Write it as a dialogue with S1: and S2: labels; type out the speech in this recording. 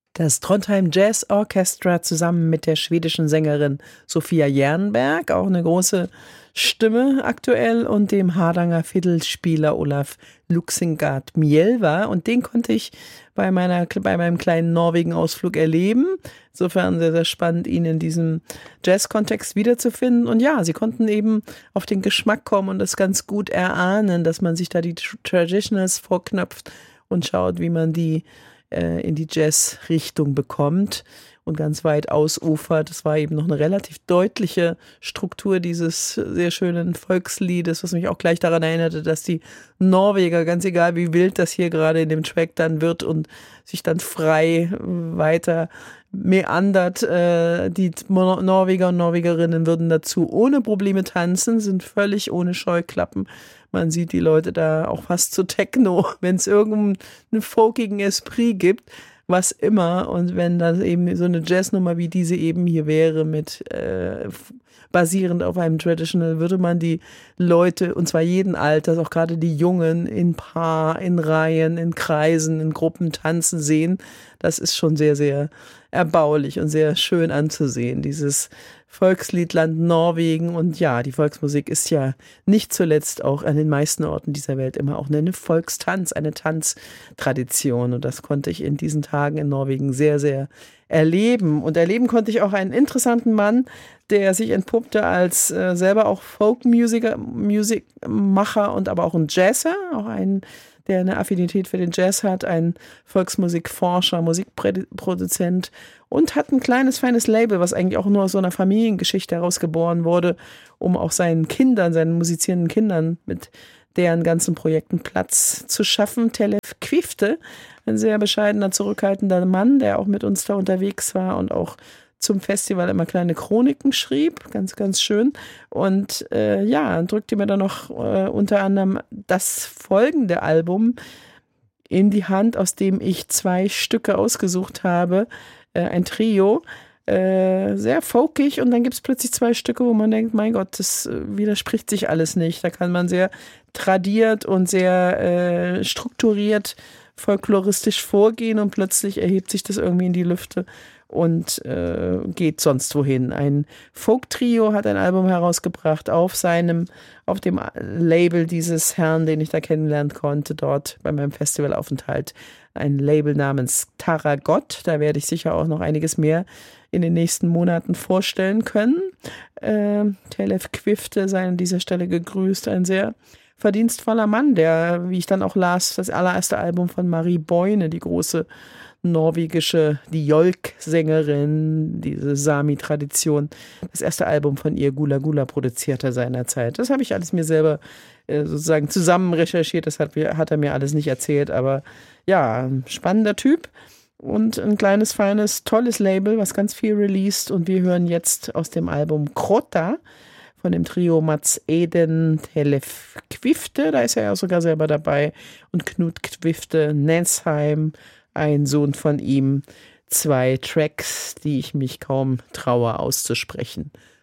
S1: Das Trondheim Jazz Orchestra zusammen mit der schwedischen Sängerin Sofia Jernberg, auch eine große Stimme aktuell, und dem Hardanger Fiddlespieler Olaf Luxengard Mjelva. Und den konnte ich bei meinem kleinen Norwegen-Ausflug erleben. Insofern sehr, sehr spannend, ihn in diesem Jazz-Kontext wiederzufinden. Und ja, sie konnten eben auf den Geschmack kommen und das ganz gut erahnen, dass man sich da die Traditionals vorknöpft und schaut, wie man die in die Jazz-Richtung bekommt und ganz weit ausufert. Das war eben noch eine relativ deutliche Struktur dieses sehr schönen Volksliedes, was mich auch gleich daran erinnerte, dass die Norweger, ganz egal wie wild das hier gerade in dem Track dann wird und sich dann frei weiter meandert, die Norweger und Norwegerinnen würden dazu ohne Probleme tanzen, sind völlig ohne Scheuklappen. Man sieht die Leute da auch fast zu Techno, wenn es irgendeinen folkigen Esprit gibt, was immer. Und wenn das eben so eine Jazznummer wie diese eben hier wäre, mit basierend auf einem Traditional, würde man die Leute, und zwar jeden Alters, auch gerade die Jungen, in Paar, in Reihen, in Kreisen, in Gruppen tanzen sehen. Das ist schon sehr, sehr erbaulich und sehr schön anzusehen, dieses Volksliedland Norwegen. Und ja, die Volksmusik ist ja nicht zuletzt auch an den meisten Orten dieser Welt immer auch eine Volkstanz, eine Tanztradition. Und das konnte ich in diesen Tagen in Norwegen sehr, sehr erleben. Und erleben konnte ich auch einen interessanten Mann, der sich entpuppte als selber auch Folkmusiker, Musikmacher und aber auch ein Jazzer, auch ein, der eine Affinität für den Jazz hat, ein Volksmusikforscher, Musikproduzent, und hat ein kleines, feines Label, was eigentlich auch nur aus so einer Familiengeschichte heraus geboren wurde, um auch seinen Kindern, seinen musizierenden Kindern mit deren ganzen Projekten Platz zu schaffen. Tellef Quifte, ein sehr bescheidener, zurückhaltender Mann, der auch mit uns da unterwegs war und auch zum Festival immer kleine Chroniken schrieb, ganz, ganz schön. Und ja, drückte mir dann noch unter anderem das folgende Album in die Hand, aus dem ich 2 Stücke ausgesucht habe, ein Trio, sehr folkig, und dann gibt es plötzlich 2 Stücke, wo man denkt, mein Gott, das widerspricht sich alles nicht. Da kann man sehr tradiert und sehr strukturiert folkloristisch vorgehen und plötzlich erhebt sich das irgendwie in die Lüfte und geht sonst wohin. Ein Folk-Trio hat ein Album herausgebracht auf dem Label dieses Herrn, den ich da kennenlernen konnte, dort bei meinem Festivalaufenthalt. Ein Label namens Tarragot. Da werde ich sicher auch noch einiges mehr in den nächsten Monaten vorstellen können. Tellef Quifte sei an dieser Stelle gegrüßt. Ein sehr verdienstvoller Mann, der, wie ich dann auch las, das allererste Album von Marie Boine, die große norwegische, die Jolk-Sängerin, diese Sami-Tradition, das erste Album von ihr, Gula Gula, produzierte seinerzeit. Das habe ich alles mir selber sozusagen zusammen recherchiert, das hat er mir alles nicht erzählt, aber ja, spannender Typ und ein kleines, feines, tolles Label, was ganz viel released, und wir hören jetzt aus dem Album Krota von dem Trio Mats Eden, Tellef Quifte, da ist er ja sogar selber dabei, und Knut Quifte Nensheim, ein Sohn von ihm. 2 Tracks, die ich mich kaum traue auszusprechen.